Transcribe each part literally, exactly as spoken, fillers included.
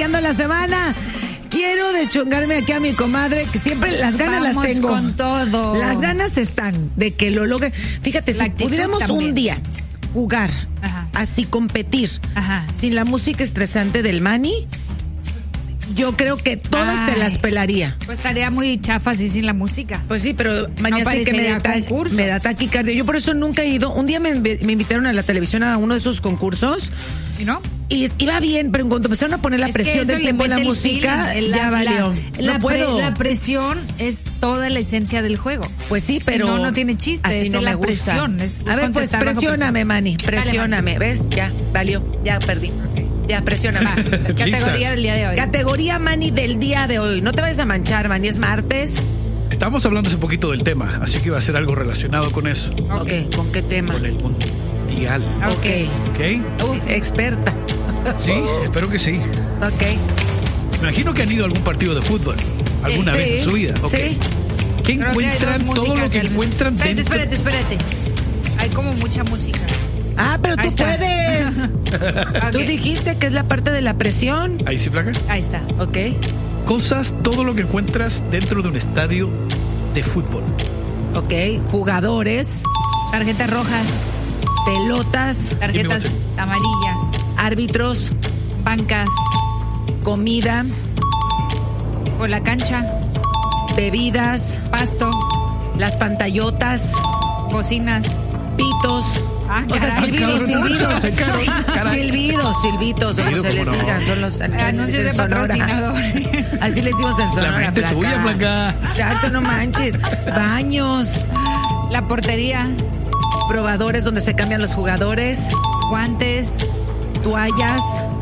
iniciando la semana. Quiero deschongarme aquí a mi comadre, que siempre las ganas Vamos las tengo. con todo. Las ganas están de que lo logre. Fíjate, La si actitud pudiéramos también. un día jugar, Ajá. así competir, Ajá. sin la música estresante del Manny, yo creo que todas Ay. te las pelaría. Pues estaría muy chafa así sin la música. Pues sí, pero mañana sí que me da, parecería ta- concurso. me da taquicardia. Yo por eso nunca he ido. Un día me, invi- me invitaron a la televisión a uno de esos concursos ¿Y no? y iba bien, pero en cuanto empezaron a poner la Es que presión eso del le tiempo en la mete el música, feeling, ya la- valió. La, no la puedo. pre- la presión es toda la esencia del juego. Pues sí, pero Si no, no tiene chiste, así es no la me gusta. presión, es A ver, pues contestar bajo presióname, presión. Manny, Dale, presióname, ¿ves? Ya, valió, ya perdí. Ya, presióname. Va, categoría Listas. del día de hoy. Categoría Manny del día de hoy. No te vayas a manchar, Manny, es martes. Estábamos hablando hace poquito del tema, así que va a ser algo relacionado con eso, Ok, ¿con qué tema? con el mundial. Ok. ¿Ok? Uh, experta. Sí, espero que sí. Ok. Me imagino que han ido a algún partido de fútbol alguna Sí, vez en su vida. Ok. sí. ¿Qué Creo que hay encuentran? dos Todo lo músicas, que el- encuentran Espérate, dentro. espérate, espérate. Hay como mucha música. Ah, pero Ahí tú está. puedes. Tú Ok. dijiste que es la parte de la presión. Ahí sí, flaca. Ahí está. Ok. Cosas, todo lo que encuentras dentro de un estadio de fútbol. Ok. Jugadores, Tarjetas rojas, pelotas, tarjetas Dime, amarillas, árbitros, bancas, comida, por la cancha, bebidas, pasto, las pantallotas, bocinas. pitos. Ah, O sea, caray. silbidos, cabrón. silbidos. Caray, caray. Silbidos, silbitos, como Silbido, se les ¿cómo no? digan, son los Anuncios de en Sonora. patrocinadores. Así les decimos en La Sonora. mente tuya, flaca. Exacto, no manches. Baños, La portería, probadores donde se cambian los jugadores, guantes, toallas,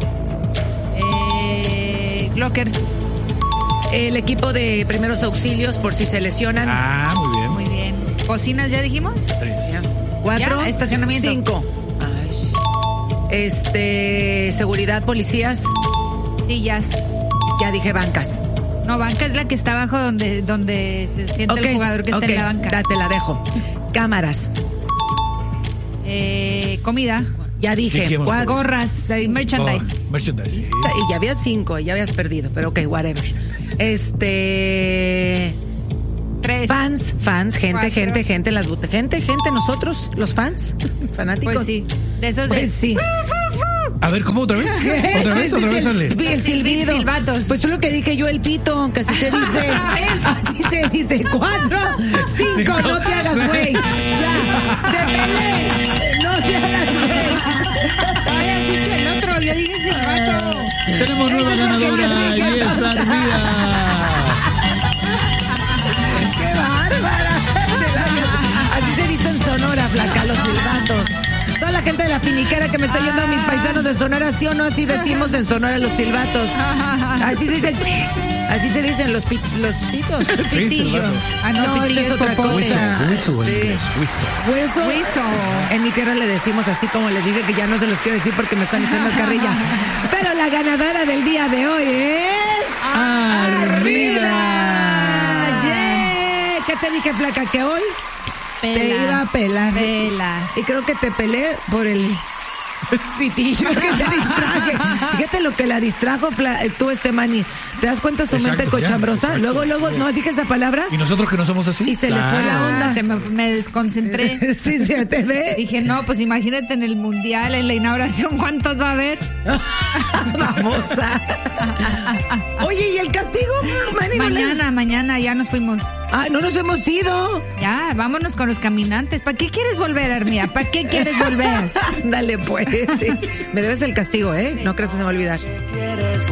eh, lockers. el equipo de primeros auxilios por si se lesionan. Ah, muy bien. Muy bien. Bocinas, ¿ya dijimos? Tres. Ya. Cuatro. Ya, estacionamiento. Cinco. Ay. Este, seguridad, policías. Sillas. Ya dije bancas. No, banca es la que está abajo donde, donde se siente Ok, el jugador que está ok, en la banca. da- te la dejo. Cámaras. Eh, comida, Ya dije. Dijimos. Cuatro. gorras, de merchandise. Oh, merchandise. Y ya había cinco, ya habías perdido, pero ok, whatever. Este. Tres. Fans, fans, gente, Cuatro. gente, gente, en las bute- gente, gente, nosotros, los fans, fanáticos. Pues sí. De esos de. Pues sí. A ver, ¿cómo otra vez? ¿Otra vez? ¿Otra vez sale? El silbido. Silbatos. Pues tú lo que dije yo, el pito, que así se dice. Así se dice. Cuatro, cinco, Cinco, no te hagas güey. Ya, te peleé. No te hagas güey. Ay, has dicho el otro, yo dije silbato. Tenemos nueva ganadora y es Armida. ¡Qué bárbara! Así se dice en Sonora, flaca, los silbatos. Toda la gente de la piniquera que me está yendo a mis paisanos de Sonora, ¿sí o no? Así decimos en Sonora los silbatos. Así se dicen, así se dicen los, pi- los pitos. Sí, Pitillo. silbato. Ah, no, No, pitillo esa es es otra popote. cosa. Whistle, whistle en Sí. inglés, whistle. Hueso. Hueso. En mi tierra le decimos así como les dije que ya no se los quiero decir porque me están echando carrilla. Pero la ganadora del día de hoy es... Armida. ¡Yeah! ¿Qué te dije, flaca? Que hoy te iba a pelar. Pelas. Y creo que te peleé por el pitillo que te distraje. Fíjate lo que la distrajo pla- tú, este Manny. ¿Te das cuenta su Exacto, mente ya, cochambrosa? exacto. Luego, luego, no dije esa palabra ¿Y nosotros que no somos así? y se le fue la Ah, onda. se me, me desconcentré. Sí, se te ve. Dije, no, pues imagínate en el mundial, en la inauguración, ¿cuántos va a haber? Babosa. Oye, ¿y el castigo, Manny? no le- Mañana, mañana, ya nos fuimos. Ah, no nos hemos ido. Ya, vámonos con los caminantes. ¿Para qué quieres volver, Armida? ¿Para qué quieres volver? Dale, pues. Sí. Me debes el castigo, ¿eh? No crees que se me va a olvidar.